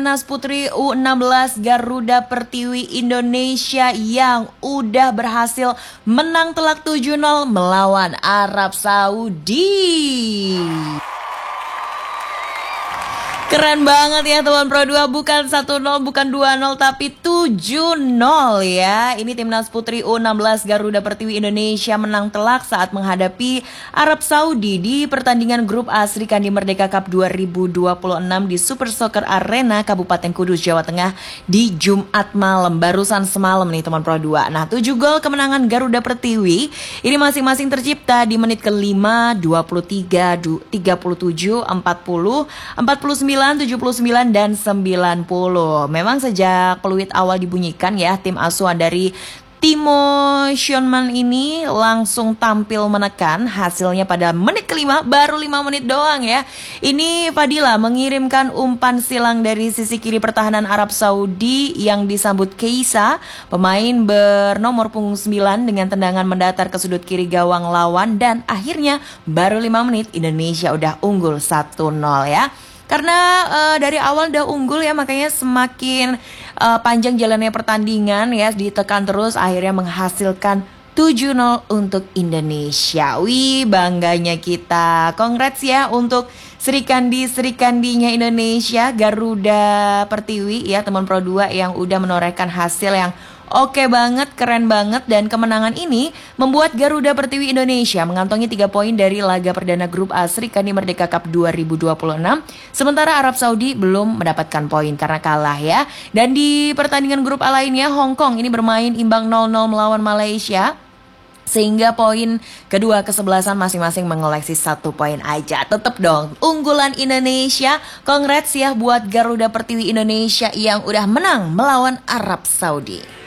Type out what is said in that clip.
timnas putri U16 Garuda Pertiwi Indonesia yang udah berhasil menang telak 7-0 melawan Arab Saudi. Keren banget ya teman Pro 2, bukan 1-0, bukan 2-0, tapi 7-0 ya. Ini timnas putri U16 Garuda Pertiwi Indonesia menang telak saat menghadapi Arab Saudi di pertandingan grup A Sri Kandi Merdeka Cup 2026 di Super Soccer Arena Kabupaten Kudus, Jawa Tengah di Jumat malam, barusan semalam nih teman Pro 2. Nah, 7 gol kemenangan Garuda Pertiwi ini masing-masing tercipta di menit ke-5, 23, 37, 40, 49, 79 dan 90. Memang sejak peluit awal dibunyikan ya, tim asuhan dari Timo Schonman ini langsung tampil menekan. Hasilnya pada menit ke-5, baru 5 menit doang ya. Ini Fadila mengirimkan umpan silang dari sisi kiri pertahanan Arab Saudi yang disambut Keisa, pemain bernomor punggung 9, dengan tendangan mendatar ke sudut kiri gawang lawan, dan akhirnya baru 5 menit Indonesia udah unggul 1-0 ya. Karena dari awal udah unggul ya, makanya semakin panjang jalannya pertandingan ya, ditekan terus, akhirnya menghasilkan 7-0 untuk Indonesia. Wih, bangganya kita. Congrats ya untuk Sri Kandinya Indonesia, Garuda Pertiwi ya teman Pro 2 yang udah menorehkan hasil yang oke banget, keren banget. Dan kemenangan ini membuat Garuda Pertiwi Indonesia mengantongi 3 poin dari laga perdana grup A Sri Kandi Merdeka Cup 2026. Sementara Arab Saudi belum mendapatkan poin karena kalah ya. Dan di pertandingan grup A lainnya, Hong Kong ini bermain imbang 0-0 melawan Malaysia, sehingga poin kedua kesebelasan masing-masing mengoleksi 1 poin aja. Tetep dong unggulan Indonesia. Congrats ya buat Garuda Pertiwi Indonesia yang udah menang melawan Arab Saudi.